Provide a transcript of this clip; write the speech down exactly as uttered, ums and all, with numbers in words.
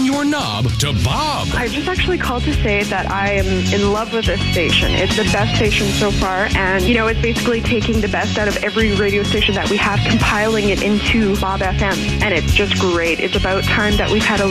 turn your knob to Bob. I just actually called to say that I am in love with this station. It's the best station so far, and, you know, it's basically taking the best out of every radio station that we have, compiling it into Bob F M, and it's just great. It's about time that we've had a